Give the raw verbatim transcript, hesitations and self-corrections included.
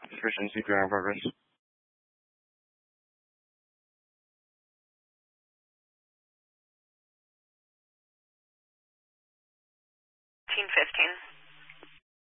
Sufficient C P R in progress. fifteen fifteen.